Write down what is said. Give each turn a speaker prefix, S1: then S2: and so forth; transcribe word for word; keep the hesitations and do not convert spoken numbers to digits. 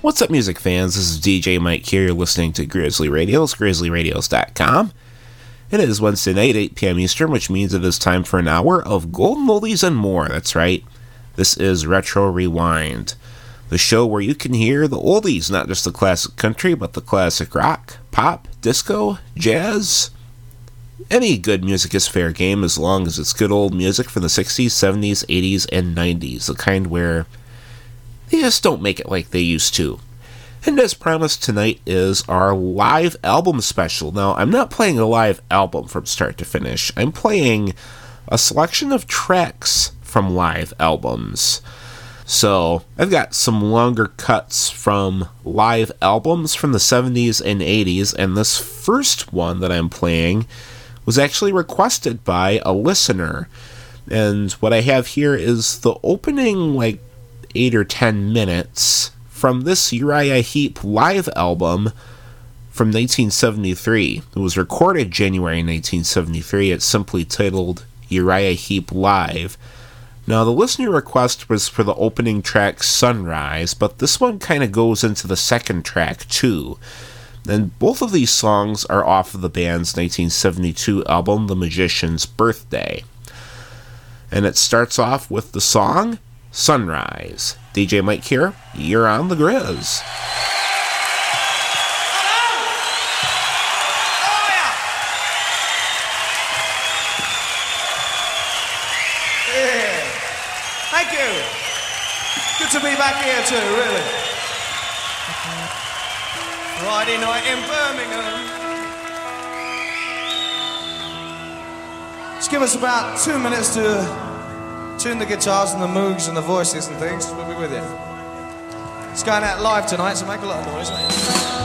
S1: What's up, music fans? This is D J Mike here. You're listening to Grizzly Radios, grizzly radios dot com. It is Wednesday night, eight p.m. Eastern, which means it is time for an hour of golden oldies and more. That's right. This is Retro Rewind, the show where you can hear the oldies, not just the classic country, but the classic rock, pop, disco, jazz. Any good music is fair game as long as it's good old music from the sixties, seventies, eighties, and nineties, the kind where they just don't make it like they used to. And as promised, tonight is our live album special. Now, I'm not playing a live album from start to finish. I'm playing a selection of tracks from live albums. So, I've got some longer cuts from live albums from the seventies and eighties, and this first one that I'm playing was actually requested by a listener. And what I have here is the opening, like, eight or ten minutes from this Uriah Heep live album from nineteen seventy-three. It was recorded January nineteen seventy-three. It's simply titled Uriah Heep Live. Now, the listener request was for the opening track Sunrise, but this one kind of goes into the second track too. And both of these songs are off of the band's nineteen seventy-two album, The Magician's Birthday. And it starts off with the song Sunrise. D J Mike here, you're on the Grizz.
S2: Yeah. Thank you. Good to be back here too, really. Friday night in Birmingham. Just give us about two minutes to tune the guitars and the moogs and the voices and things. We'll be with you. It's going out live tonight, so make a lot of noise, mate.